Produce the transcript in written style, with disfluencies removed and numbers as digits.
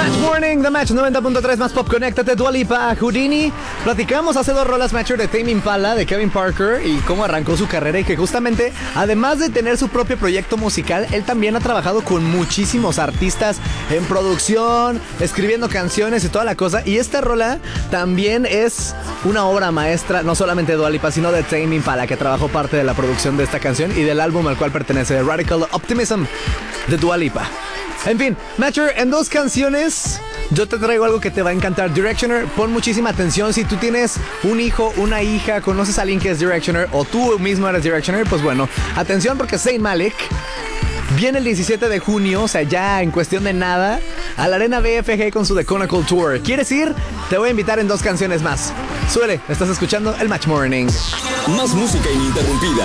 Match Morning, The Match 90.3 más pop, conéctate, Dua Lipa, Houdini. Platicamos hace 2 rolas, Matcher, de Tame Impala, de Kevin Parker y cómo arrancó su carrera y que justamente, además de tener su propio proyecto musical, él también ha trabajado con muchísimos artistas en producción, escribiendo canciones y toda la cosa. Y esta rola también es una obra maestra, no solamente de Dua Lipa, sino de Tame Impala, que trabajó parte de la producción de esta canción y del álbum al cual pertenece, Radical Optimism, de Dua Lipa. En fin, Matcher, en 2 canciones yo te traigo algo que te va a encantar. Directioner, pon muchísima atención. Si tú tienes un hijo, una hija, conoces a alguien que es Directioner o tú mismo eres Directioner, pues bueno, atención porque Zayn Malik viene el 17 de junio, o sea, ya en cuestión de nada, a la Arena BFG con su The Chronicle Tour. ¿Quieres ir? Te voy a invitar en 2 canciones más. Súbele, estás escuchando el Match Morning. Más música ininterrumpida.